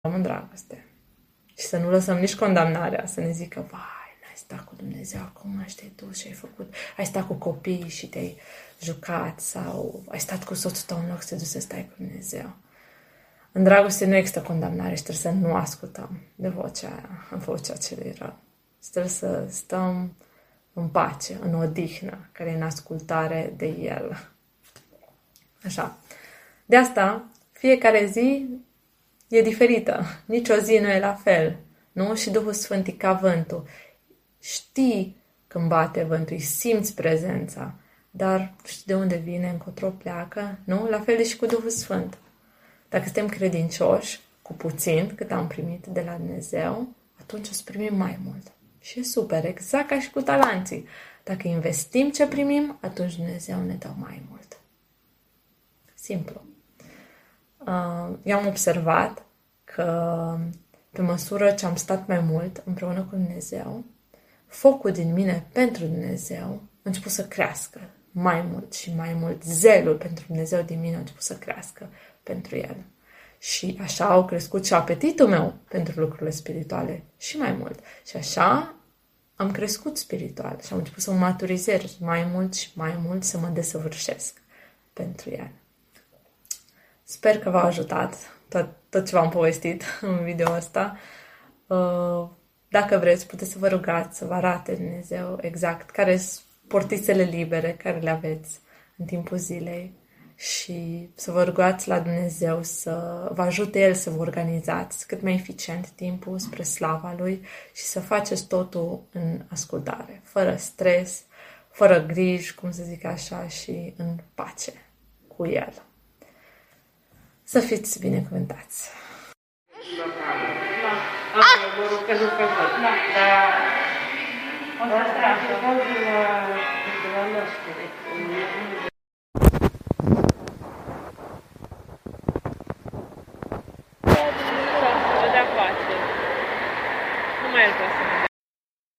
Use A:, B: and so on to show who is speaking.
A: în dragoste. Și să nu lăsăm nici condamnarea, să ne zică, vai, n-ai stat cu Dumnezeu acum, te-ai dus și ai făcut, ai stat cu copiii și te-ai jucat sau ai stat cu soțul tău în loc să te duci să stai cu Dumnezeu. În dragoste nu există condamnare și trebuie să nu ascultăm de vocea aia, în vocea celui rău. Trebuie să stăm în pace, în odihnă, care e în ascultare de El. Așa. De asta, fiecare zi e diferită. Nici o zi nu e la fel. Nu? Și Duhul Sfânt e ca vântul. Știi când bate vântul, îi simți prezența, dar nu știi de unde vine, încotro pleacă. Nu? La fel e și cu Duhul Sfânt. Dacă suntem credincioși, cu puțin cât am primit de la Dumnezeu, atunci o să primim mai mult. Și e super, exact ca și cu talanții. Dacă investim ce primim, atunci Dumnezeu ne dă mai mult. Simplu. Eu am observat că pe măsură ce am stat mai mult împreună cu Dumnezeu, focul din mine pentru Dumnezeu a început să crească mai mult și mai mult. Zelul pentru Dumnezeu din mine a început să crească pentru El. Și așa au crescut și apetitul meu pentru lucrurile spirituale și mai mult. Și așa am crescut spiritual și am început să mă maturizez mai mult și mai mult, să mă desăvârșesc pentru El. Sper că v-a ajutat tot ce v-am povestit în video ăsta. Dacă vreți, puteți să vă rugați, să vă arate Dumnezeu exact care sunt portițele libere care le aveți în timpul zilei și să vă rugați la Dumnezeu să vă ajute El să vă organizați cât mai eficient timpul spre slava Lui și să faceți totul în ascultare, fără stres, fără griji, cum să zic așa, și în pace cu El. Să fiți binecuvântați! Nu mai e